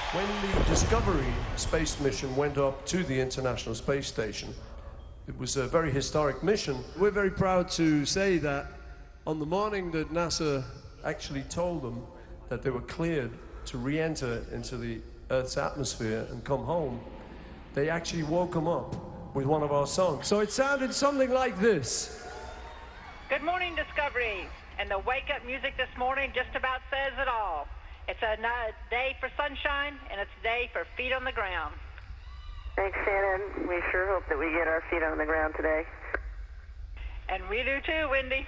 When the Discovery space mission went up to the International Space Station, it was a very historic mission. We're very proud to say that on the morning that NASA actually told them that they were cleared to re-enter into the Earth's atmosphere and come home, they actually woke them up with one of our songs. So it sounded something like this. Good morning, Discovery. And the wake-up music this morning just about says it all. It's a day for sunshine, and it's a day for feet on the ground. Thanks, Shannon. We sure hope that we get our feet on the ground today. And we do too, Wendy.